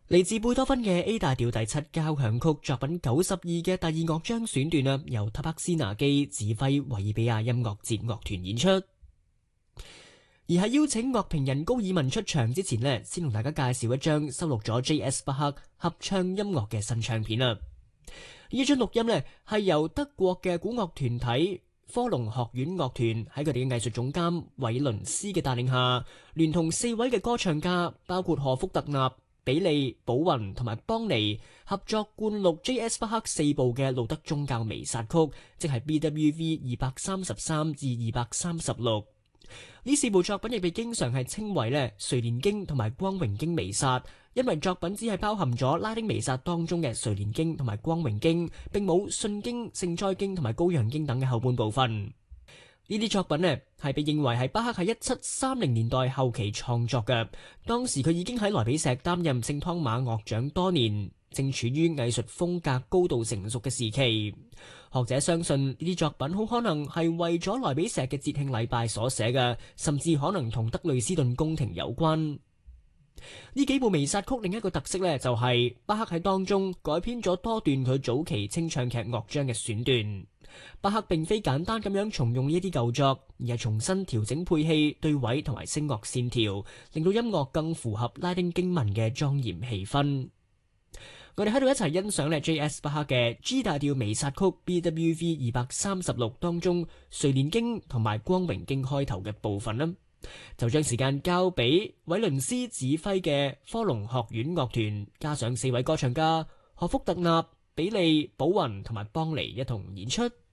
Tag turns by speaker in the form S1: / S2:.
S1: 嚟自貝多芬嘅 A 大調第七交響曲作品92嘅第二樂章選段啊，由塔克斯拿基指揮維爾比亞音樂節樂團演出。而喺邀請樂評人高爾文出場之前呢，先同大家介紹一張收錄咗 J.S. 巴克合唱音樂嘅新唱片啊。呢一張錄音呢，係由德國嘅古樂團體科隆學院樂團喺佢哋嘅藝術總監韋倫斯嘅帶領下，聯同4位嘅歌唱家，包括何福特納、比利、寶雲同埋邦尼合作灌錄 J.S. 巴克4部嘅路德宗教彌撒曲，即係 BWV 233至236。呢4部作品亦被經常係稱為垂蓮經同埋光榮經彌撒，因為作品只係包含咗拉丁彌撒當中嘅垂蓮經同埋光榮經，並冇信經、聖哉經同埋羔羊經等嘅後半部分。呢啲作品係被認為係巴克喺1730年代後期創作嘅，當時佢已經喺萊比錫擔任聖湯馬樂長多年，正處於藝術風格高度成熟嘅時期。學者相信呢啲作品好可能係為咗萊比錫嘅節慶禮拜所寫嘅，甚至可能同德累斯頓宮廷有關。呢幾部彌撒曲另一個特色就係巴克喺當中改編咗多段佢早期清唱劇樂章嘅選段。巴克並非簡單咁樣重用呢一啲舊作，而係重新調整配器、對位同埋聲樂線條，令到音樂更符合拉丁經文嘅莊嚴氣氛。我哋喺度一齊欣賞J.S. 巴克嘅 G 大調彌撒曲 BWV 236當中垂蓮經同埋光榮經開頭嘅部分啦。就將時間交俾韋倫斯指揮嘅科隆學院樂團，加上4位歌唱家何福特納、比利、寶雲同埋邦尼一同演出。